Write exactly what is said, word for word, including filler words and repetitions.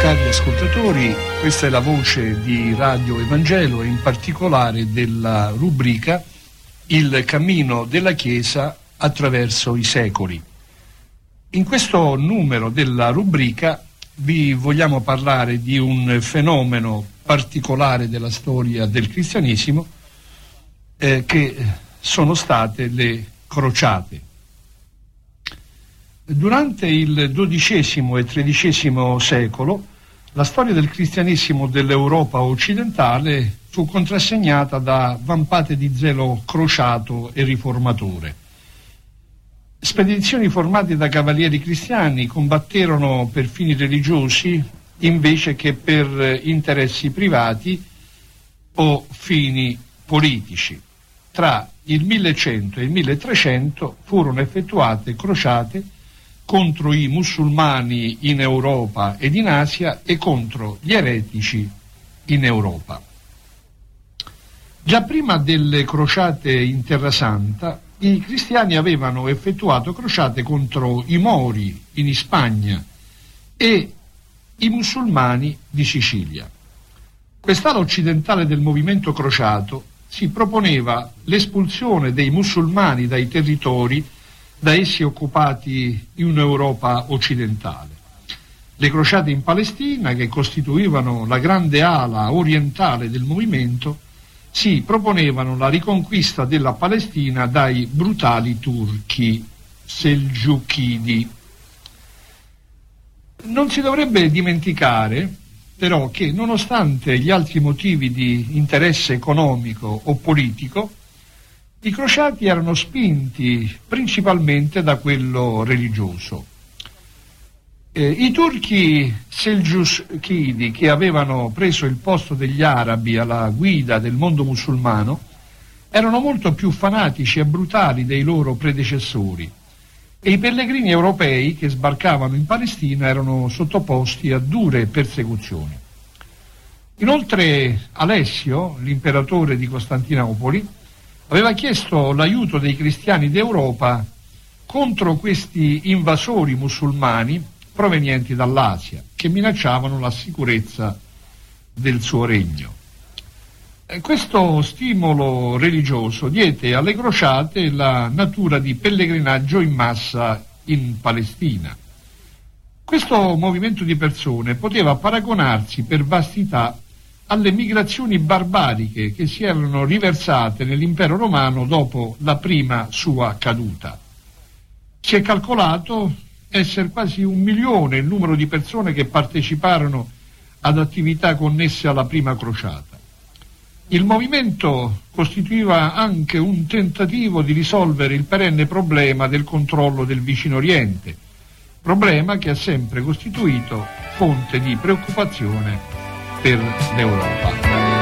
Cari ascoltatori, questa è la voce di Radio Evangelo e in particolare della rubrica Il cammino della Chiesa attraverso i secoli. In questo numero della rubrica vi vogliamo parlare di un fenomeno particolare della storia del cristianesimo eh, che sono state le crociate. Durante il dodicesimo e tredicesimo secolo la storia del cristianesimo dell'Europa occidentale fu contrassegnata da vampate di zelo crociato e riformatore. Spedizioni formate da cavalieri cristiani combatterono per fini religiosi invece che per interessi privati o fini politici. Tra il millecento e il milletrecento furono effettuate crociate contro i musulmani in Europa ed in Asia e contro gli eretici in Europa. Già prima delle crociate in Terra Santa, i cristiani avevano effettuato crociate contro i Mori in Spagna e i musulmani di Sicilia. Quest'ala occidentale del movimento crociato si proponeva l'espulsione dei musulmani dai territori da essi occupati in un'Europa occidentale. Le crociate in Palestina, che costituivano la grande ala orientale del movimento, si proponevano la riconquista della Palestina dai brutali turchi selgiuchidi. Non si dovrebbe dimenticare però che, nonostante gli altri motivi di interesse economico o politico, i crociati erano spinti principalmente da quello religioso. Eh, I turchi selgiuchidi, che avevano preso il posto degli arabi alla guida del mondo musulmano, erano molto più fanatici e brutali dei loro predecessori e i pellegrini europei che sbarcavano in Palestina erano sottoposti a dure persecuzioni. Inoltre Alessio, l'imperatore di Costantinopoli, aveva chiesto l'aiuto dei cristiani d'Europa contro questi invasori musulmani provenienti dall'Asia, che minacciavano la sicurezza del suo regno. E questo stimolo religioso diede alle crociate la natura di pellegrinaggio in massa in Palestina. Questo movimento di persone poteva paragonarsi per vastità alle migrazioni barbariche che si erano riversate nell'impero romano dopo la prima sua caduta. Si è calcolato essere quasi un milione il numero di persone che parteciparono ad attività connesse alla prima crociata. Il movimento costituiva anche un tentativo di risolvere il perenne problema del controllo del Vicino Oriente, problema che ha sempre costituito fonte di preoccupazione per l'Europa.